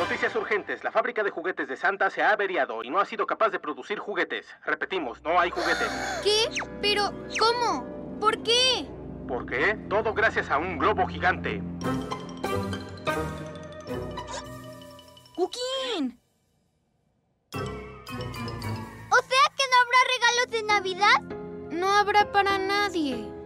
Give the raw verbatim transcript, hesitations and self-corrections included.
Noticias urgentes. La fábrica de juguetes de Santa se ha averiado y no ha sido capaz de producir juguetes. Repetimos, no hay juguetes. ¿Qué? ¿Pero cómo? ¿Por qué? ¿Por qué? Todo gracias a un globo gigante. ¡Cuquín! ¿O sea que no habrá regalos de Navidad? No habrá para nadie.